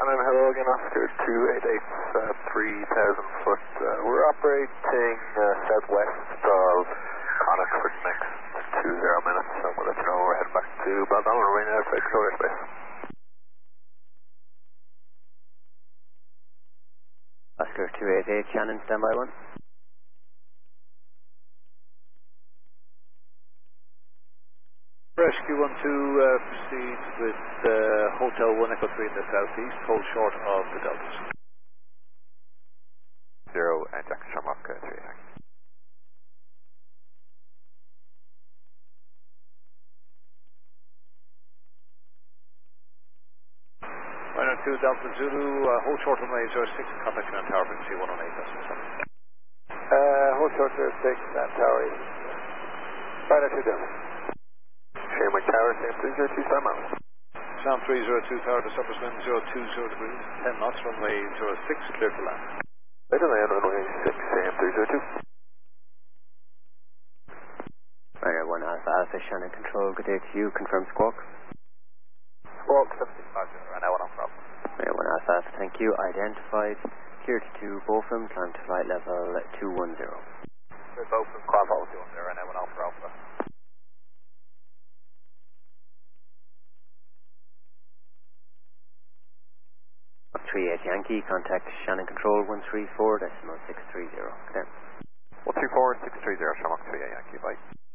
Shannon, hello again, Oscar 288, 3,000 foot. We're operating southwest of Connacht for the next 20 minutes, and we'll let you know we're heading back to Baldon and remaining outside control airspace. Oscar 288, Shannon, standby 1. Rescue 1-2 proceeds with Hotel 1 Echo 3 in the southeast, hold short of the Deltas. 0 and Jackson Shamrock 3. Rhino 2 Delta Zulu, hold short on range 06 and contact you on tower frequency 118. Hold short 06 and tower 8. Rhino 2 Delta. Shamrock Tower, same 302, Sam out. Sound 302 tower to surface wind 020 degrees, 10 knots, runway 06, clear to land. Right on land, runway 6, same 302. Ryder 1 Alpha Alpha, Shannon control, good day to you, confirm squawk. Squawk 750, right now 1 on Alpha. Ryder 1 Alpha Alpha, thank you, identified, clear to 2 Botham, climb to flight level 210. Botham, climb level 210, right now 1 Alpha Alpha. 38 Yankee, contact Shannon Control 134.630. Okay. 134, 630, Shamrock 3 Yankee, bye.